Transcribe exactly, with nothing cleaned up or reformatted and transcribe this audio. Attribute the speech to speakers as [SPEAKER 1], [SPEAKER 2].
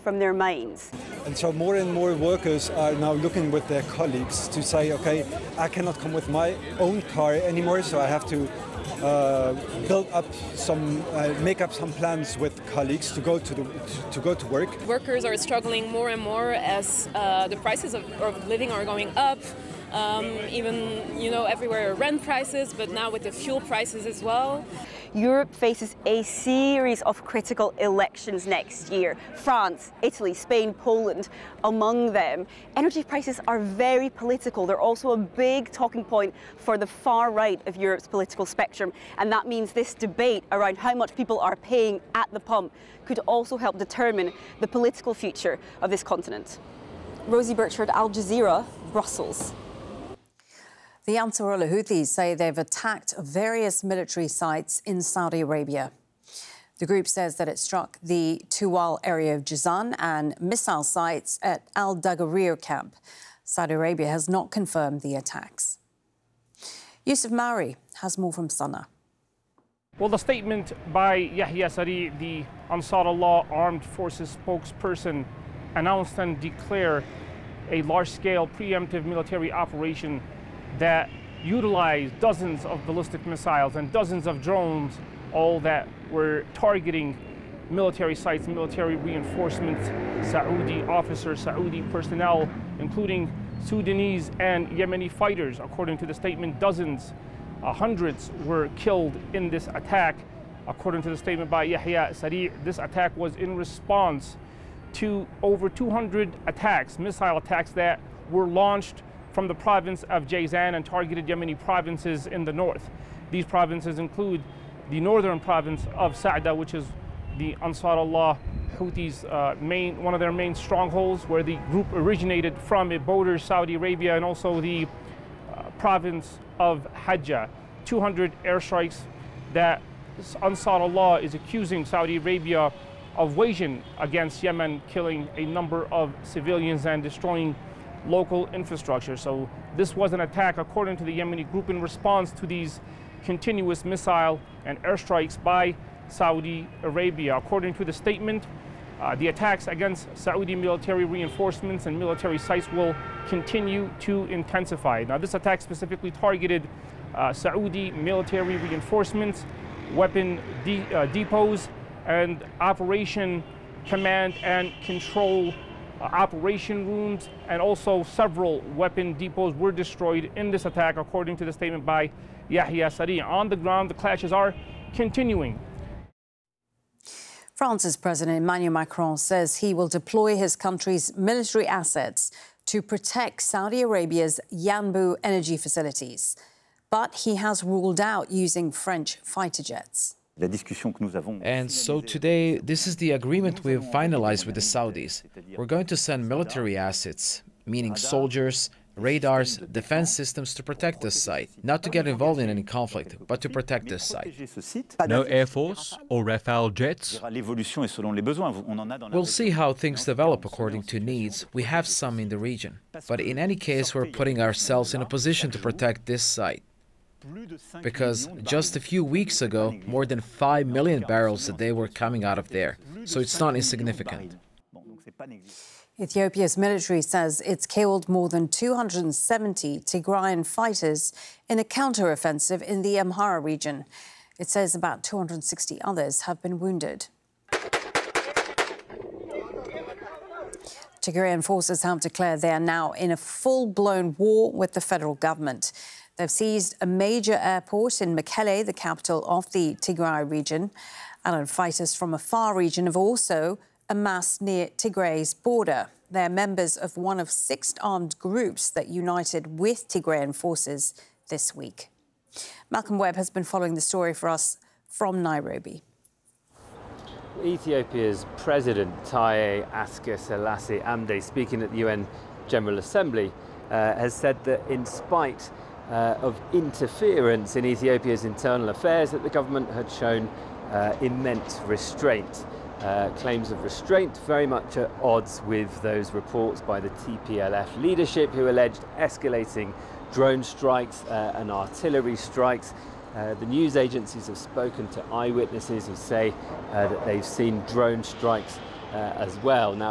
[SPEAKER 1] from their mines.
[SPEAKER 2] And so more and more workers are now looking with their colleagues to say, okay, I cannot come with my own car anymore, so I have to uh, build up some, uh, make up some plans with colleagues to go to the to go to work.
[SPEAKER 3] Workers are struggling more and more as uh, the prices of, of living are going up. Um, even, you know, everywhere rent prices, but now with the fuel prices as well.
[SPEAKER 1] Europe faces a series of critical elections next year. France, Italy, Spain, Poland, among them. Energy prices are very political. They're also a big talking point for the far right of Europe's political spectrum. And that means this debate around how much people are paying at the pump could also help determine the political future of this continent. Rosie Burchard, Al Jazeera, Brussels.
[SPEAKER 4] The Ansarullah Houthis say they've attacked various military sites in Saudi Arabia. The group says that it struck the Tuwal area of Jazan and missile sites at Al Dagarir camp. Saudi Arabia has not confirmed the attacks. Yusuf Mauri has more from Sana.
[SPEAKER 5] Well, the statement by Yahya Sari, the Ansarullah Armed Forces spokesperson, announced and declared a large-scale preemptive military operation that utilized dozens of ballistic missiles and dozens of drones, all that were targeting military sites, military reinforcements, Saudi officers, Saudi personnel, including Sudanese and Yemeni fighters. According to the statement, dozens, uh, hundreds were killed in this attack. According to the statement by Yahya Sari, this attack was in response to over two hundred attacks, missile attacks that were launched from the province of Jazan and targeted Yemeni provinces in the north. These provinces include the northern province of Sa'da, which is the Ansarullah Houthis' uh, main, one of their main strongholds, where the group originated from. It borders Saudi Arabia, and also the uh, province of Hajjah. two hundred airstrikes that Ansarullah is accusing Saudi Arabia of waging against Yemen, killing a number of civilians and destroying local infrastructure. So this was an attack, according to the Yemeni group, in response to these continuous missile and airstrikes by Saudi Arabia. According to the statement, uh, the attacks against Saudi military reinforcements and military sites will continue to intensify. Now, this attack specifically targeted uh, Saudi military reinforcements, weapon de uh, depots, and operation command and control Uh, operation rooms, and also several weapon depots were destroyed in this attack, according to the statement by Yahya Sari. On the ground, the clashes are continuing.
[SPEAKER 4] France's President Emmanuel Macron says he will deploy his country's military assets to protect Saudi Arabia's Yanbu energy facilities. But he has ruled out using French fighter jets.
[SPEAKER 6] And so today, this is the agreement we've finalized with the Saudis. We're going to send military assets, meaning soldiers, radars, defense systems, to protect this site. Not to get involved in any conflict, but to protect this site.
[SPEAKER 7] No Air Force or Rafale jets?
[SPEAKER 6] We'll see how things develop according to needs. We have some in the region. But in any case, we're putting ourselves in a position to protect this site. Because just a few weeks ago, more than five million barrels a day were coming out of there. So it's not insignificant.
[SPEAKER 4] Ethiopia's military says it's killed more than two hundred seventy Tigrayan fighters in a counter-offensive in the Amhara region. It says about two hundred sixty others have been wounded. Tigrayan forces have declared they are now in a full-blown war with the federal government. They've seized a major airport in Mekelle, the capital of the Tigray region. Allied fighters from a far region have also amassed near Tigray's border. They're members of one of six armed groups that united with Tigrayan forces this week. Malcolm Webb has been following the story for us from Nairobi.
[SPEAKER 8] Ethiopia's President Taye Asque-Selassie Amde, speaking at the U N General Assembly, uh, has said that in spite Uh, of interference in Ethiopia's internal affairs, that the government had shown uh, immense restraint. Uh, claims of restraint very much at odds with those reports by the T P L F leadership, who alleged escalating drone strikes uh, and artillery strikes. Uh, the news agencies have spoken to eyewitnesses who say uh, that they've seen drone strikes uh, as well. Now,